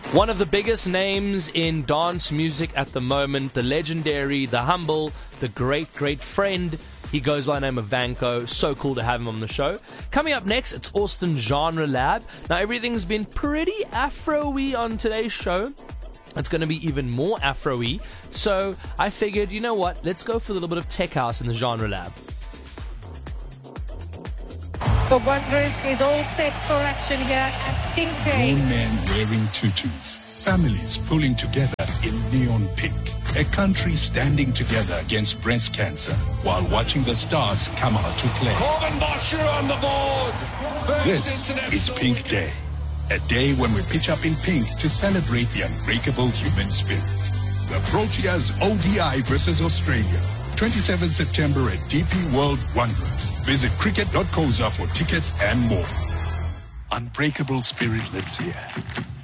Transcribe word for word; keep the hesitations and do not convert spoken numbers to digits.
One of the biggest names in dance music at the moment, the legendary, the humble, the great, great friend. He goes by the name of Vanco. So cool to have him on the show. Coming up next, it's Austin Genre Lab. Now, everything's been pretty Afro-y on today's show. It's going to be even more Afro-y. So I figured, you know what? Let's go for a little bit of tech house in the Genre Lab. The Wanderers is all set for action here at Pink Day. Grown men wearing tutus, families pulling together in neon pink, a country standing together against breast cancer while watching the stars come out to play. Corbin Bosher on the board. First This is Pink Day, a day when we pitch up in pink to celebrate the unbreakable human spirit. The Proteas O D I versus Australia. twenty-seventh September at D P World Wanderers. Visit cricket dot co dot za for tickets and more. Unbreakable spirit lives here.